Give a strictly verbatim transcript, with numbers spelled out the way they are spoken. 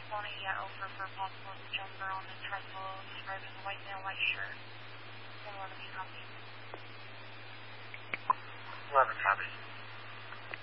phoning yet over for a possible jumper on the tricycle described as a white male, white shirt. eleven, you copy? eleven, copy.